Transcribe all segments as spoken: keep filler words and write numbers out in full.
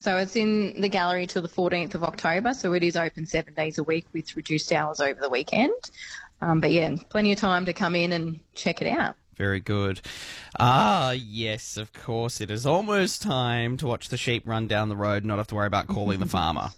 So it's in the gallery till the fourteenth of October, so it is open seven days a week with reduced hours over the weekend. Um, but yeah, plenty of time to come in and check it out. Very good. Ah, yes, of course. It is almost time to watch the sheep run down the road and not have to worry about calling the farmer.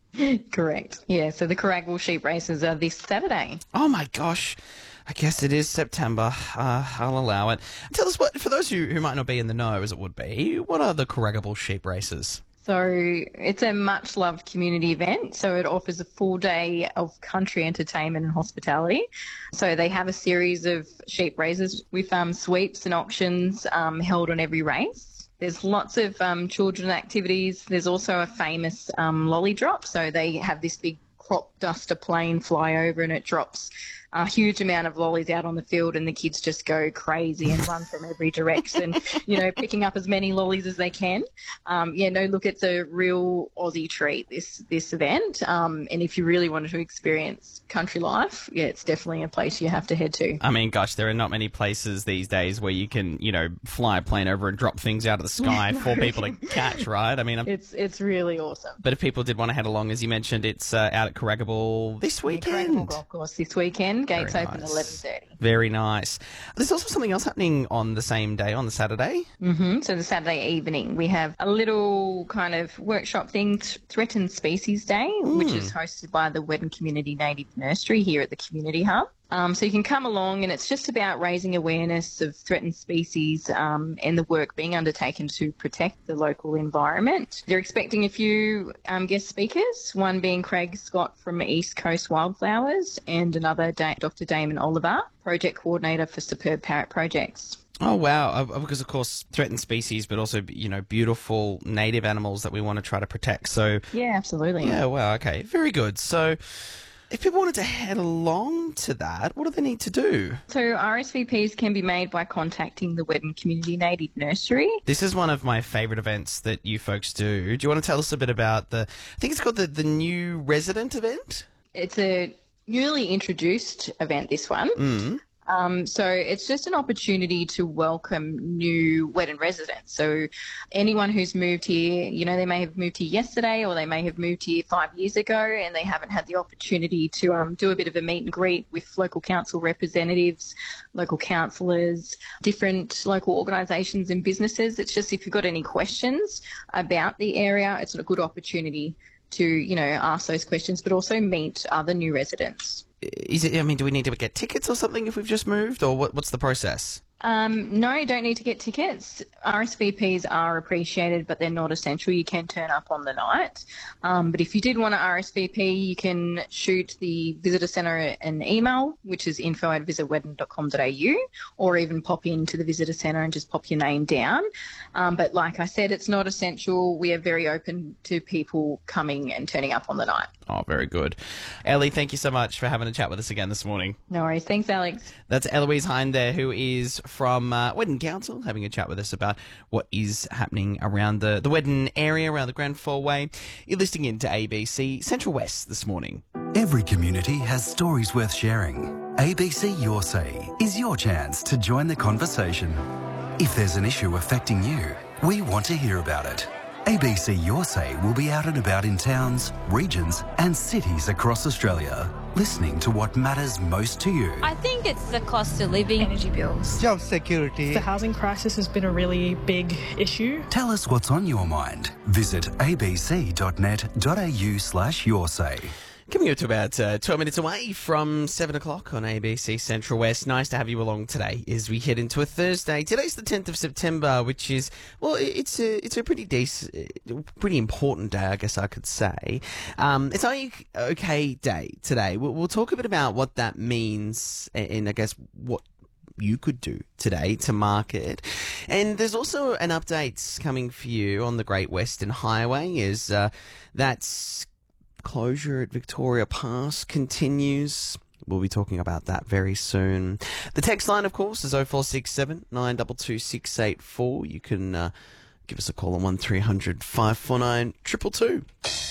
Correct. Yeah, so the Carragwell sheep races are this Saturday. Oh, my gosh. I guess it is September. Uh, I'll allow it. Tell us, what, for those who, who might not be in the know, as it would be, what are the Carragwell sheep races? So it's a much-loved community event. So it offers a full day of country entertainment and hospitality. So they have a series of sheep races with um, sweeps and auctions um, held on every race. There's lots of um, children activities. There's also a famous um, lolly drop. So they have this big crop duster plane fly over and it drops a huge amount of lollies out on the field, and the kids just go crazy and run from every direction, you know, picking up as many lollies as they can. Um, yeah, no, look, it's a real Aussie treat, this this event. Um, and if you really wanted to experience country life, yeah, it's definitely a place you have to head to. I mean, gosh, there are not many places these days where you can, you know, fly a plane over and drop things out of the sky for people to catch, right? I mean, I'm... it's it's really awesome. But if people did want to head along, as you mentioned, it's uh, out at Carragwell this weekend. Carragwell Golf Course this weekend. Gates Very open nice. at eleven thirty. Very nice. There's also something else happening on the same day, on the Saturday. Mm-hmm. So the Saturday evening, we have a little kind of workshop thing, Th- Threatened Species Day, mm. which is hosted by the Wedden Community Native Nursery here at the Community Hub. Um, so you can come along, and it's just about raising awareness of threatened species um, and the work being undertaken to protect the local environment. They're expecting a few um, guest speakers, one being Craig Scott from East Coast Wildflowers and another da- Doctor Damon Oliver, Project Coordinator for Superb Parrot Projects. Oh, wow. Uh, because, of course, threatened species, but also, you know, beautiful native animals that we want to try to protect. So, yeah, absolutely. Yeah, wow, okay. Very good. So, if people wanted to head along to that, what do they need to do? So R S V Ps can be made by contacting the Wedden Community Native Nursery. This is one of my favourite events that you folks do. Do you want to tell us a bit about the, I think it's called the, the New Resident event? It's a newly introduced event, this one. Mm. Um, so it's just an opportunity to welcome new Wedden residents. So anyone who's moved here, you know, they may have moved here yesterday or they may have moved here five years ago and they haven't had the opportunity to um, do a bit of a meet and greet with local council representatives, local councillors, different local organisations and businesses. It's just if you've got any questions about the area, it's a good opportunity to, you know, ask those questions, but also meet other new residents. Is it, I mean, do we need to get tickets or something if we've just moved, or what, what's the process? Um, no, you don't need to get tickets. R S V Ps are appreciated, but they're not essential. You can turn up on the night. Um, but if you did want to R S V P, you can shoot the visitor centre an email, which is info at visit wedden dot com dot a u, or even pop into the visitor centre and just pop your name down. Um, but like I said, it's not essential. We are very open to people coming and turning up on the night. Oh, very good. Ellie, thank you so much for having a chat with us again this morning. No worries. Thanks, Alex. That's Eloise Hind there, who is from uh, Wedden Council, having a chat with us about what is happening around the, the Wedden area, around the Grand Four-Way. You're listening in to A B C Central West this morning. Every community has stories worth sharing. A B C Your Say is your chance to join the conversation. If there's an issue affecting you, we want to hear about it. A B C Your Say will be out and about in towns, regions and cities across Australia, listening to what matters most to you. I think it's the cost of living, energy bills, job security. The housing crisis has been a really big issue. Tell us what's on your mind. Visit a b c dot net dot a u slash your say. Coming up to about uh, twelve minutes away from seven o'clock on A B C Central West. Nice to have you along today as we head into a Thursday. Today's the tenth of September, which is, well, it's a it's a pretty decent, pretty important day, I guess I could say. Um, it's only okay day today. We'll, we'll talk a bit about what that means and, and I guess what you could do today to mark it. And there's also an update coming for you on the Great Western Highway as uh, that's closure at Victoria Pass continues. We'll be talking about that very soon. The text line, of course, is oh four six seven, nine two two, six eight four. You can uh, give us a call on one three hundred, five four nine, two two two.